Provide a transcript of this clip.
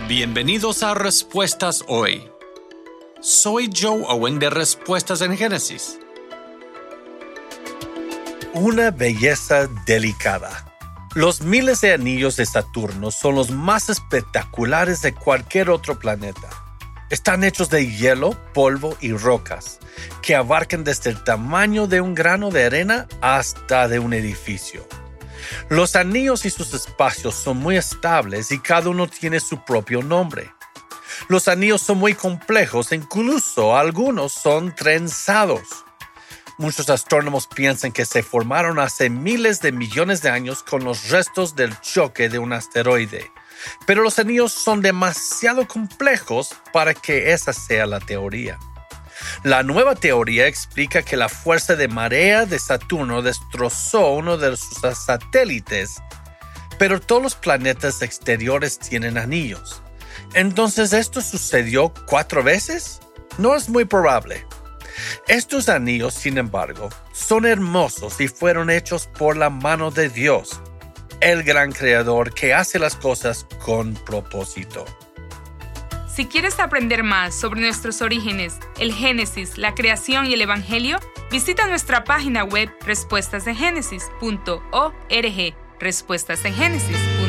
Bienvenidos a Respuestas Hoy. Soy Joe Owen de Respuestas en Génesis. Una belleza delicada. Los miles de anillos de Saturno son los más espectaculares de cualquier otro planeta. Están hechos de hielo, polvo y rocas, que abarcan desde el tamaño de un grano de arena hasta de un edificio. Los anillos y sus espacios son muy estables y cada uno tiene su propio nombre. Los anillos son muy complejos e incluso algunos son trenzados. Muchos astrónomos piensan que se formaron hace miles de millones de años con los restos del choque de un asteroide. Pero los anillos son demasiado complejos para que esa sea la teoría. La nueva teoría explica que la fuerza de marea de Saturno destrozó uno de sus satélites, pero todos los planetas exteriores tienen anillos. Entonces, ¿esto sucedió 4 veces? No es muy probable. Estos anillos, sin embargo, son hermosos y fueron hechos por la mano de Dios, el gran creador que hace las cosas con propósito. Si quieres aprender más sobre nuestros orígenes, el Génesis, la creación y el Evangelio, visita nuestra página web respuestasengénesis.org. respuestasengénesis.org.